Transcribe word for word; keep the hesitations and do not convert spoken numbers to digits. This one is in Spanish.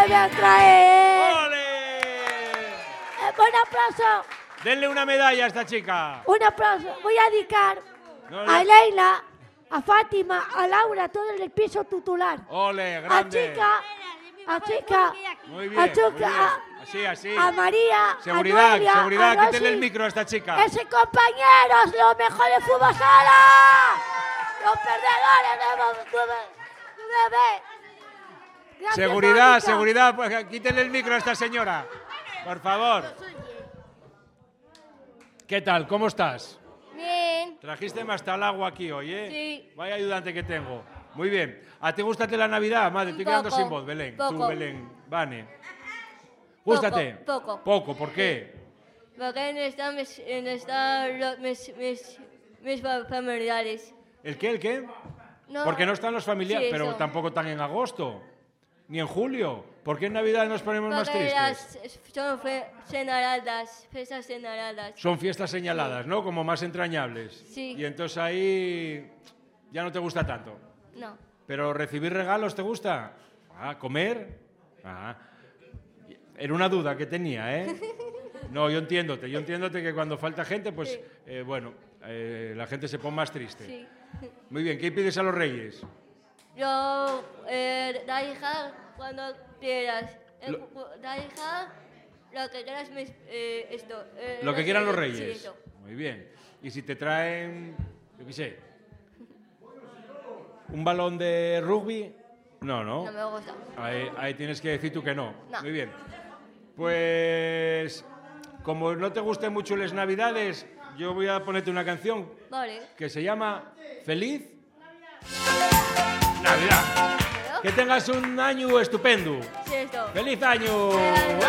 voy a traer. ¡Ole! Eh, buen aplauso. Denle una medalla a esta chica. Un aplauso. Voy a dedicar No, a no. Leila, a Fátima, a Laura, todo el piso titular. Ole, A grande. Chica, a Chica, Muy bien, a muy Chica, bien. a, Así, así. a María, Seguridad, a Noelia, seguridad, a Rosy. quítenle el micro a esta chica. Ese compañeros, los mejores fútbol sala. Los perdedores de nueve. Gracias, Seguridad, Mónica. seguridad, pues quítenle el micro a esta señora. Por favor. ¿Qué tal? ¿Cómo estás? Bien. Trajiste hasta el agua aquí hoy, ¿eh? Sí. Vaya ayudante que tengo. Muy bien. ¿A ti gústate la Navidad? Madre, estoy Un quedando poco, sin voz, Belén. Tú, poco. Belén. Vane. ¿Gústate? Poco, poco. Poco, ¿por qué? Porque no están mis, no están los- mis, mis, mis fa- familiares. ¿El qué, el qué? No. Porque no están los familiares, Sí, pero eso. tampoco están en agosto. Ni en julio. ¿Por qué en Navidad nos ponemos más Porque tristes? las son fe- señaladas, fiestas señaladas. Son fiestas señaladas, ¿no? Como más entrañables. Sí. Y entonces ahí ya no te gusta tanto. No. ¿Pero recibir regalos te gusta? Ah, ¿comer? Ah. Era una duda que tenía, ¿eh? No, yo entiéndote. Yo entiéndote que cuando falta gente, pues, Sí. eh, bueno, eh, la gente se pone más triste. Sí. Muy bien, ¿qué pides a los reyes? Yo, eh, da hija cuando quieras. Eh, Lo- Da hija lo que quieras, mis, eh, esto. eh, Lo que quieran los Sí, reyes. eso. Muy bien. ¿Y si te traen, yo qué sé, un balón de rugby? No, no. No me gusta. Ahí, ahí tienes que decir tú que no. No. Muy bien. Pues, como no te gusten mucho las Navidades, yo voy a ponerte una canción Vale. que se llama Feliz Navidad. Que tengas un año estupendo. Sí, esto. ¡Feliz año! Feliz año.